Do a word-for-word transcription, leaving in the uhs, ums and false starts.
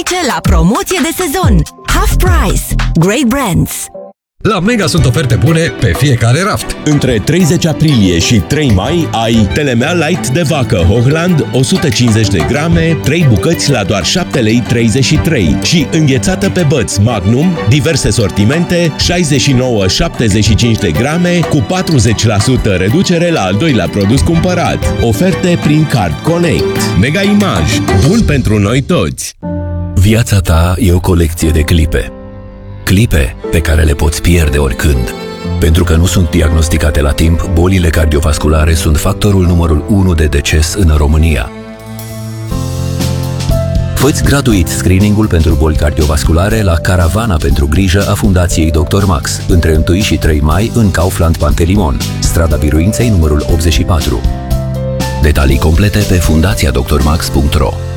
unice la promoție de sezon. Half Price. Great Brands. La Mega sunt oferte bune pe fiecare raft. Între treizeci aprilie și trei mai ai telemea light de vacă Hochland o sută cincizeci de grame, trei bucăți la doar șapte lei treizeci și trei și înghețată pe băți Magnum, diverse sortimente, șaizeci și nouă șaptezeci și cinci de grame cu patruzeci la sută reducere la al doilea produs cumpărat. Oferte prin Card Connect. Mega Image. Bun pentru noi toți! Viața ta e o colecție de clipe. Clipe pe care le poți pierde oricând. Pentru că nu sunt diagnosticate la timp, bolile cardiovasculare sunt factorul numărul unu de deces în România. Fă-ți gratuit screening-ul pentru boli cardiovasculare la Caravana pentru grijă a Fundației doctor Max, între unu și trei mai în Kaufland Pantelimon, strada Biruinței numărul optzeci și patru. Detalii complete pe fundația doctor max punct ro.